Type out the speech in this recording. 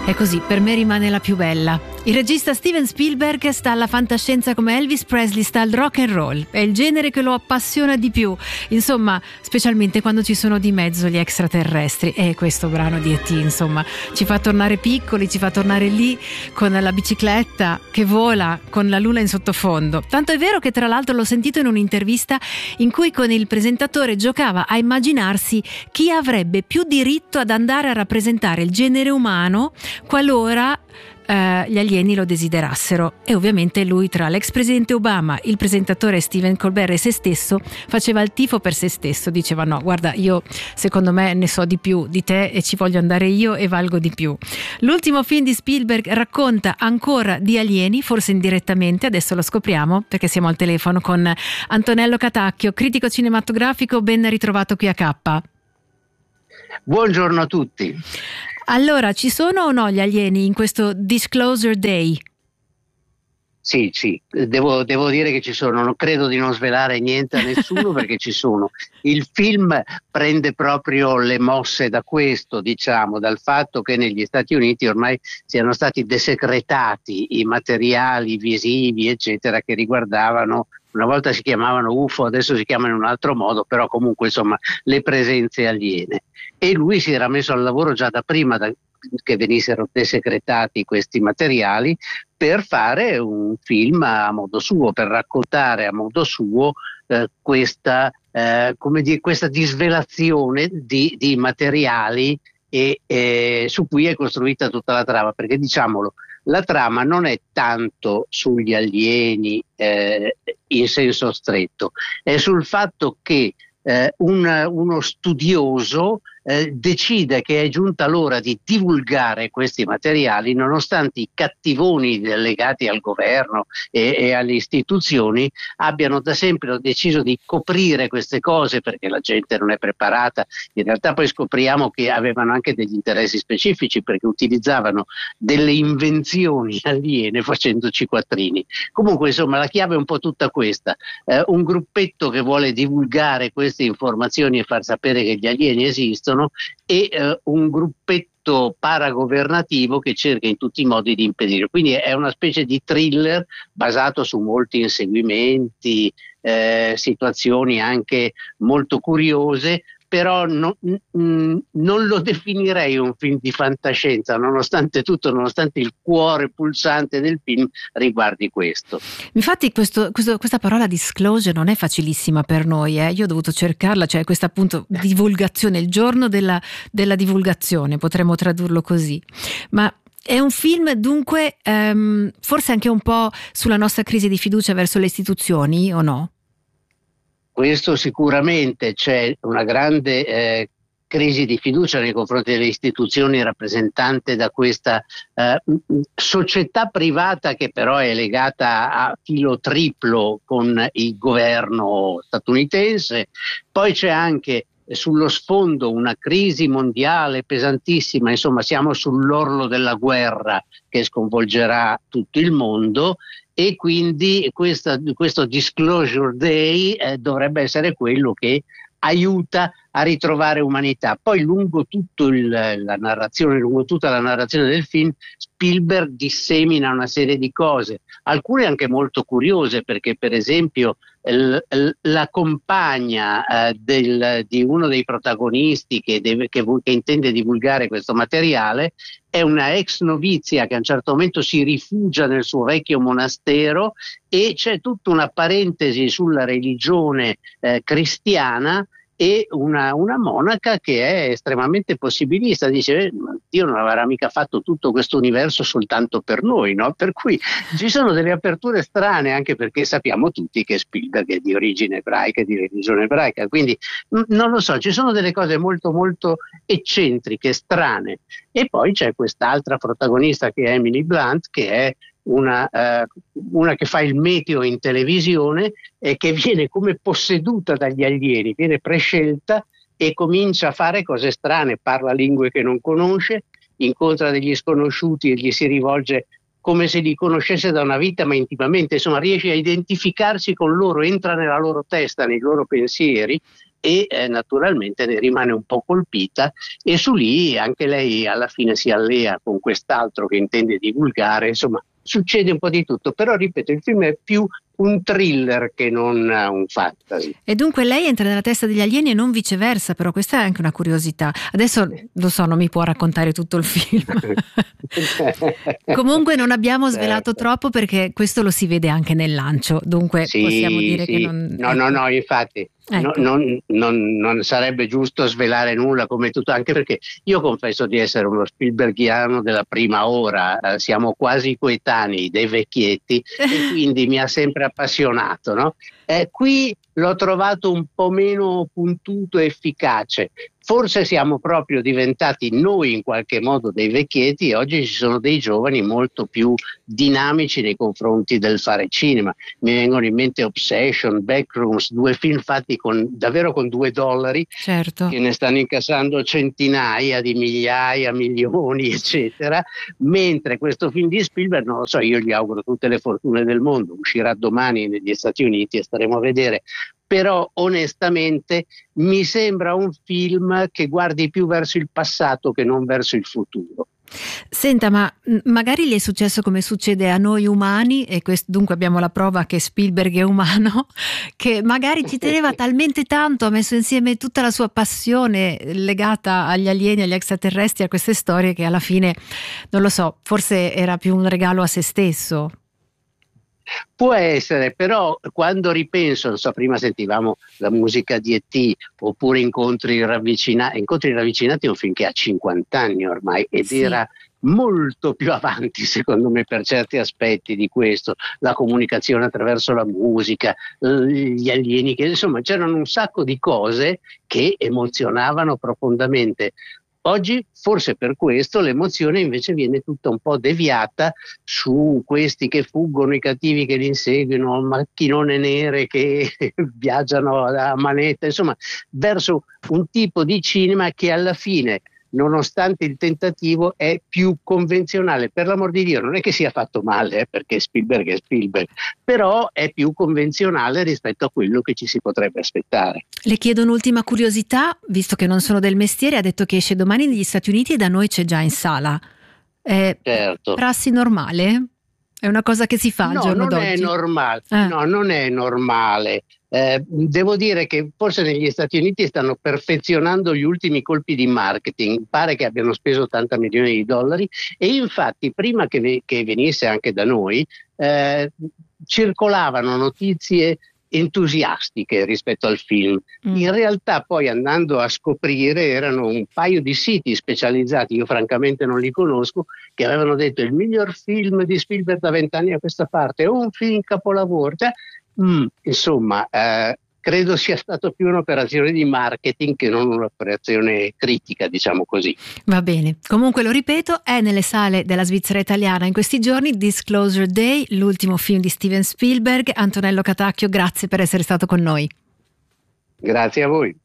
È così, per me rimane la più bella. Il regista Steven Spielberg sta alla fantascienza come Elvis Presley sta al rock and roll. È il genere che lo appassiona di più. Insomma, specialmente quando ci sono di mezzo gli extraterrestri. E questo brano di E.T., insomma, ci fa tornare piccoli, ci fa tornare lì con la bicicletta che vola, con la luna in sottofondo. Tanto è vero che tra l'altro l'ho sentito in un'intervista in cui con il presentatore giocava a immaginarsi chi avrebbe più diritto ad andare a rappresentare il genere umano qualora gli alieni lo desiderassero, e ovviamente lui, tra l'ex presidente Obama, il presentatore Stephen Colbert e se stesso, faceva il tifo per se stesso. Diceva: no, guarda, io secondo me ne so di più di te e ci voglio andare io e valgo di più. L'ultimo film di Spielberg racconta ancora di alieni, forse indirettamente, adesso lo scopriamo perché siamo al telefono con Antonello Catacchio, critico cinematografico. Ben ritrovato qui a K. Buongiorno a tutti. Allora, ci sono o no gli alieni in questo Disclosure Day? Sì, devo dire che ci sono, non credo di non svelare niente a nessuno perché ci sono. Il film prende proprio le mosse da questo, diciamo, dal fatto che negli Stati Uniti ormai siano stati desecretati i materiali visivi, eccetera, che riguardavano, una volta si chiamavano UFO, adesso si chiamano in un altro modo, però comunque insomma le presenze aliene. E lui si era messo al lavoro già da prima che venissero desecretati questi materiali, per fare un film a modo suo, per raccontare a modo suo questa disvelazione di materiali e su cui è costruita tutta la trama, perché diciamolo, la trama non è tanto sugli alieni in senso stretto, è sul fatto che uno studioso decide che è giunta l'ora di divulgare questi materiali, nonostante i cattivoni legati al governo e alle istituzioni abbiano da sempre deciso di coprire queste cose perché la gente non è preparata. In realtà poi scopriamo che avevano anche degli interessi specifici, perché utilizzavano delle invenzioni aliene facendoci quattrini. Comunque insomma la chiave è un po' tutta questa, un gruppetto che vuole divulgare queste informazioni e far sapere che gli alieni esistono, e un gruppetto paragovernativo che cerca in tutti i modi di impedire. Quindi è una specie di thriller basato su molti inseguimenti, situazioni anche molto curiose, però non lo definirei un film di fantascienza, nonostante tutto, nonostante il cuore pulsante del film riguardi questo. Infatti questa parola disclosure non è facilissima per noi, io ho dovuto cercarla, cioè questa appunto divulgazione, il giorno della divulgazione, potremmo tradurlo così. Ma è un film dunque forse anche un po' sulla nostra crisi di fiducia verso le istituzioni, o no? Questo sicuramente, c'è una grande crisi di fiducia nei confronti delle istituzioni rappresentante da questa società privata che però è legata a filo triplo con il governo statunitense. Poi c'è anche sullo sfondo una crisi mondiale pesantissima, insomma siamo sull'orlo della guerra che sconvolgerà tutto il mondo. E quindi questo Disclosure Day dovrebbe essere quello che aiuta a ritrovare umanità. Poi lungo tutta la narrazione del film, Spielberg dissemina una serie di cose, alcune anche molto curiose, perché per esempio la compagna di uno dei protagonisti che intende divulgare questo materiale è una ex novizia che a un certo momento si rifugia nel suo vecchio monastero, e c'è tutta una parentesi sulla religione cristiana, e una monaca che è estremamente possibilista, dice Dio non avrà mica fatto tutto questo universo soltanto per noi, no? Per cui ci sono delle aperture strane, anche perché sappiamo tutti che Spielberg è di origine ebraica, di religione ebraica, quindi non lo so, ci sono delle cose molto molto eccentriche, strane. E poi c'è quest'altra protagonista che è Emily Blunt, che è una che fa il meteo in televisione e che viene come posseduta dagli alieni, viene prescelta e comincia a fare cose strane, parla lingue che non conosce, incontra degli sconosciuti e gli si rivolge come se li conoscesse da una vita, ma intimamente, insomma riesce a identificarsi con loro, entra nella loro testa, nei loro pensieri, e naturalmente ne rimane un po' colpita, e su lì anche lei alla fine si allea con quest'altro che intende divulgare, insomma succede un po' di tutto, però ripeto, il film è più un thriller che non un fantasy. E dunque lei entra nella testa degli alieni e non viceversa, però questa è anche una curiosità. Adesso lo so, non mi può raccontare tutto il film. Comunque non abbiamo svelato troppo, perché questo lo si vede anche nel lancio, dunque sì, possiamo dire sì. che non... No, infatti Ecco. non sarebbe giusto svelare nulla, come tutto, anche perché io confesso di essere uno Spielbergiano della prima ora, siamo quasi coetanei, dei vecchietti, e quindi mi ha sempre appassionato, no? Qui l'ho trovato un po' meno puntuto e efficace. Forse siamo proprio diventati noi in qualche modo dei vecchietti, e oggi ci sono dei giovani molto più dinamici nei confronti del fare cinema. Mi vengono in mente Obsession, Backrooms, 2 film fatti davvero con $2, certo, che ne stanno incassando centinaia di migliaia, milioni, eccetera, mentre questo film di Spielberg, non lo so, io gli auguro tutte le fortune del mondo, uscirà domani negli Stati Uniti e staremo a vedere, però onestamente mi sembra un film che guardi più verso il passato che non verso il futuro. Senta, ma magari gli è successo come succede a noi umani, e dunque abbiamo la prova che Spielberg è umano, che magari ci teneva talmente tanto, ha messo insieme tutta la sua passione legata agli alieni, agli extraterrestri, a queste storie, che alla fine, non lo so, forse era più un regalo a se stesso. Può essere, però quando ripenso, non so, prima sentivamo la musica di E.T. oppure Incontri ravvicinati è un film che ha 50 anni ormai, ed Sì. era molto più avanti secondo me per certi aspetti di questo, la comunicazione attraverso la musica, gli alieni, che insomma c'erano un sacco di cose che emozionavano profondamente. Oggi, forse per questo, l'emozione invece viene tutta un po' deviata su questi che fuggono, i cattivi che li inseguono, macchinone nere che viaggiano a manetta, insomma, verso un tipo di cinema che alla fine, nonostante il tentativo, è più convenzionale. Per l'amor di Dio, non è che sia fatto male, perché Spielberg è Spielberg, però è più convenzionale rispetto a quello che ci si potrebbe aspettare. Le chiedo un'ultima curiosità, visto che non sono del mestiere, ha detto che esce domani negli Stati Uniti e da noi c'è già in sala. Certo. Prassi normale? È una cosa che si fa al giorno d'oggi? È normale. No, non è normale. Devo dire che forse negli Stati Uniti stanno perfezionando gli ultimi colpi di marketing, pare che abbiano speso $80 milioni, e infatti prima che venisse anche da noi circolavano notizie entusiastiche rispetto al film. In realtà poi, andando a scoprire, erano un paio di siti specializzati, io francamente non li conosco, che avevano detto il miglior film di Spielberg da 20 anni a questa parte, è un film capolavoro. Insomma, credo sia stato più un'operazione di marketing che non un'operazione critica, diciamo così. Va bene. Comunque, lo ripeto, è nelle sale della Svizzera italiana in questi giorni Disclosure Day, l'ultimo film di Steven Spielberg. Antonello Catacchio, grazie per essere stato con noi. Grazie a voi.